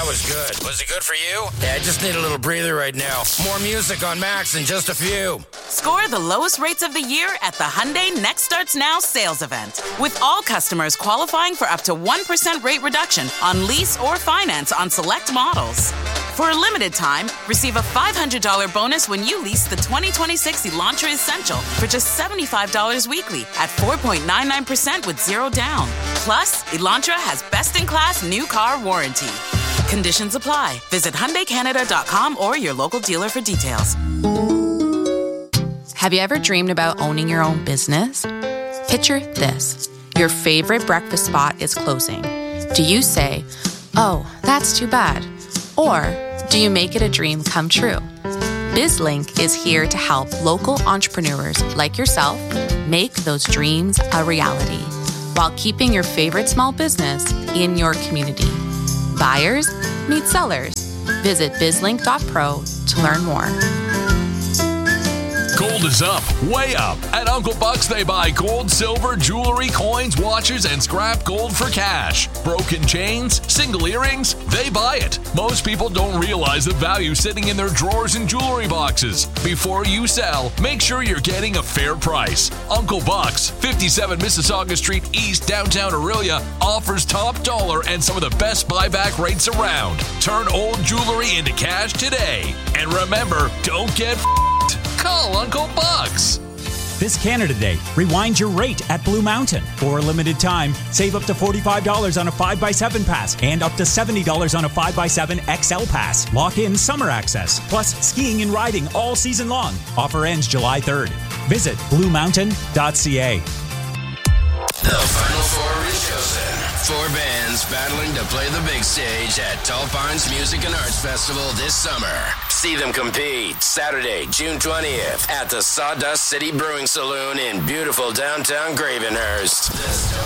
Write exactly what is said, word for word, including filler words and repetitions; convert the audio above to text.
was good. Was it good for you? Yeah, I just need a little breather right now. More music on Max in just a few. Score the lowest rates of the year at the Hyundai Next Starts Now sales event. With all customers qualifying for up to one percent rate reduction on lease or finance on select models. For a limited time, receive a five hundred dollars bonus when you lease the twenty twenty-six Elantra Essential for just seventy-five dollars weekly at four point nine nine percent with zero down. Plus, Elantra has best-in-class new car warranty. Conditions apply. Visit Hyundai Canada dot com or your local dealer for details. Have you ever dreamed about owning your own business? Picture this. Your favorite breakfast spot is closing. Do you say, "Oh, that's too bad"? Or do you make it a dream come true? BizLink is here to help local entrepreneurs like yourself make those dreams a reality while keeping your favorite small business in your community. Buyers meet sellers. Visit bizlink dot pro to learn more. Gold is up, way up. At Uncle Buck's, they buy gold, silver, jewelry, coins, watches, and scrap gold for cash. Broken chains, single earrings, they buy it. Most people don't realize the value sitting in their drawers and jewelry boxes. Before you sell, make sure you're getting a fair price. Uncle Buck's, fifty-seven Mississauga Street East, downtown Orillia, offers top dollar and some of the best buyback rates around. Turn old jewelry into cash today. And remember, don't get f***ed. Call Uncle Buck's. This Canada Day, rewind your rate at Blue Mountain. For a limited time, save up to forty-five dollars on a five by seven pass and up to seventy dollars on a five by seven X L pass. Lock in summer access, plus skiing and riding all season long. Offer ends July third. Visit blue mountain dot c a. The Final Four is chosen. Four bands battling to play the big stage at Tall Pines Music and Arts Festival this summer. See them compete Saturday, June twentieth at the Sawdust City Brewing Saloon in beautiful downtown Gravenhurst.